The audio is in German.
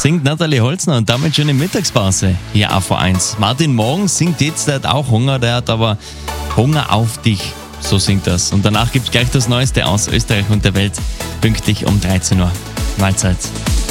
singt Nathalie Holzner und damit schon in Mittagspause hier auf V1. Martin Morgen singt jetzt, der hat auch Hunger, der hat aber Hunger auf dich. So singt das. Und danach gibt es gleich das Neueste aus Österreich und der Welt, pünktlich um 13 Uhr. Mahlzeit.